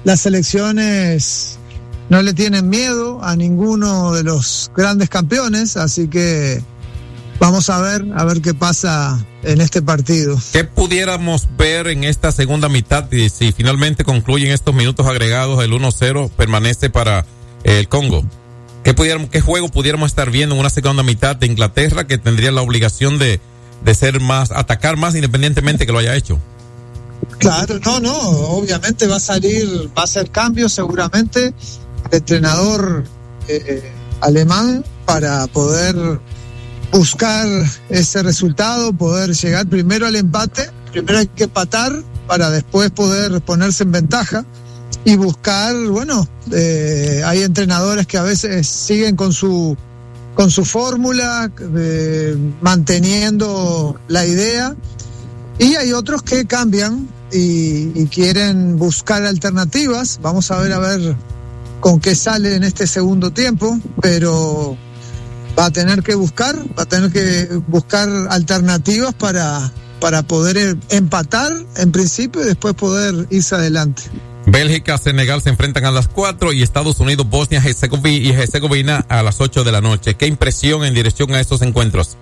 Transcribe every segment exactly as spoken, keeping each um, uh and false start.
las selecciones no le tienen miedo a ninguno de los grandes campeones, así que vamos a ver, a ver qué pasa en este partido. ¿Qué pudiéramos ver en esta segunda mitad y si finalmente concluyen estos minutos agregados, el uno cero permanece para el Congo? ¿Qué pudiéramos, qué juego pudiéramos estar viendo en una segunda mitad de Inglaterra que tendría la obligación de, de ser más, atacar más independientemente que lo haya hecho? Claro, no, no, obviamente va a salir, va a hacer cambios seguramente el entrenador eh, alemán para poder buscar ese resultado, poder llegar primero al empate. Primero hay que empatar para después poder ponerse en ventaja y buscar, bueno, eh, hay entrenadores que a veces siguen con su con su fórmula, eh, manteniendo la idea, y hay otros que cambian y, y quieren buscar alternativas. Vamos a ver a ver con qué sale en este segundo tiempo, pero va a tener que buscar, va a tener que buscar alternativas para, para poder empatar en principio y después poder irse adelante. Bélgica, Senegal se enfrentan a las cuatro y Estados Unidos, Bosnia y Herzegovina a las ocho de la noche. ¿Qué impresión en dirección a estos encuentros?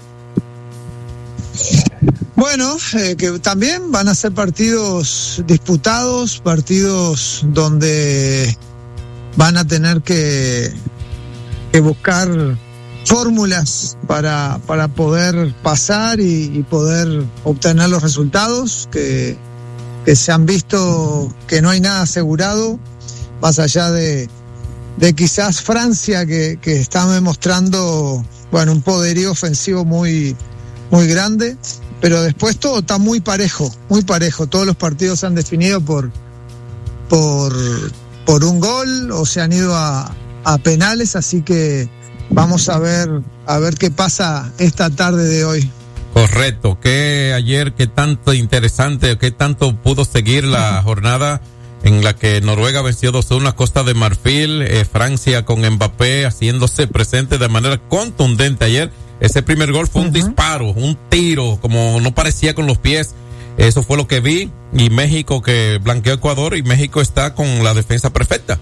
Bueno, eh, que también van a ser partidos disputados, partidos donde van a tener que, que buscar fórmulas para, para poder pasar y, y poder obtener los resultados que, que se han visto que no hay nada asegurado, más allá de, de quizás Francia que, que está demostrando, bueno, un poderío ofensivo muy, muy grande, pero después todo está muy parejo, muy parejo. Todos los partidos se han definido por, por, por un gol o se han ido a, a penales, así que vamos a ver, a ver qué pasa esta tarde de hoy. Correcto, que ayer, qué tanto interesante, qué tanto pudo seguir la uh-huh. jornada en la que Noruega venció dos a uno a Costa de Marfil, eh, Francia con Mbappé haciéndose presente de manera contundente ayer. Ese primer gol fue uh-huh. un disparo, un tiro, como no parecía con los pies. Eso fue lo que vi. Y México que blanqueó a Ecuador y México está con la defensa perfecta.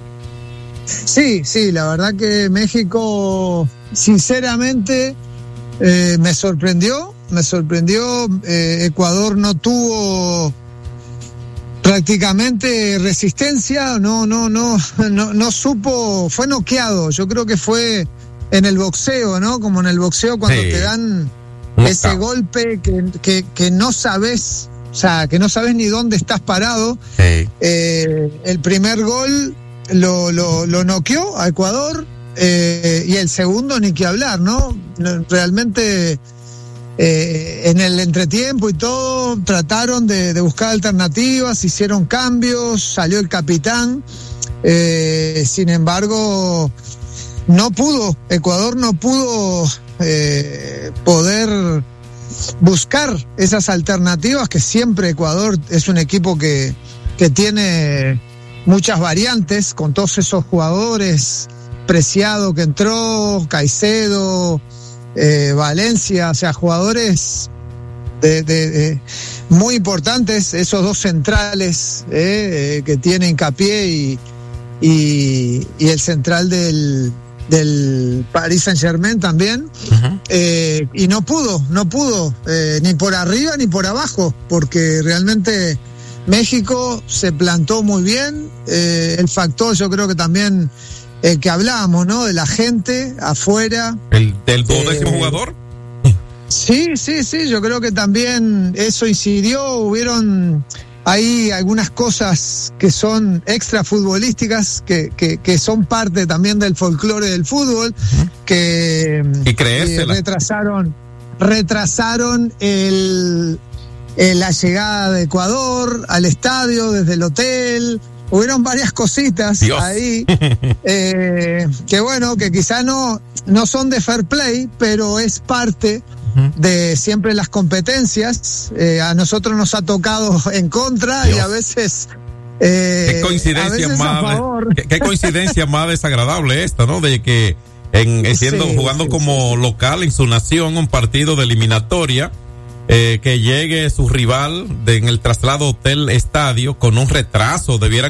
Sí, sí, la verdad que México, sinceramente, eh, me sorprendió, me sorprendió. Eh, Ecuador no tuvo prácticamente resistencia, no, no, no, no, no supo, fue noqueado. Yo creo que fue en el boxeo, ¿no? Como en el boxeo cuando sí. te dan no ese está. golpe que, que, que no sabes, o sea, que no sabes ni dónde estás parado. Sí. Eh, el primer gol lo, lo, lo noqueó a Ecuador, eh, y el segundo ni que hablar, ¿no? Realmente eh, en el entretiempo y todo trataron de, de buscar alternativas, hicieron cambios, salió el capitán, eh, sin embargo no pudo, Ecuador no pudo eh, poder buscar esas alternativas, que siempre Ecuador es un equipo que, que tiene muchas variantes, con todos esos jugadores, Preciado que entró, Caicedo, eh, Valencia, o sea, jugadores de, de, de muy importantes, esos dos centrales eh, eh, que tiene Hincapié y, y, y el central del del Paris Saint-Germain también, uh-huh. eh, y no pudo, no pudo, eh, ni por arriba ni por abajo, porque realmente México se plantó muy bien. Eh, el factor, yo creo que también el eh, que hablábamos, ¿no? De la gente afuera. ¿El del duodécimo eh, jugador? Sí, sí, sí, yo creo que también eso incidió. Hubieron hay algunas cosas que son extra futbolísticas, que, que, que son parte también del folclore del fútbol, que, y que retrasaron, retrasaron el, el, la llegada de Ecuador al estadio desde el hotel. Hubieron varias cositas Dios. ahí, eh, que bueno, que quizá no, no son de fair play, pero es parte de siempre las competencias. Eh, a nosotros nos ha tocado en contra Dios. y a veces eh, qué coincidencia más qué, qué coincidencia más desagradable esta, ¿no? De que en siendo sí, jugando sí, como sí. local en su nación un partido de eliminatoria, eh, que llegue su rival de, en el traslado hotel estadio con un retraso, debiera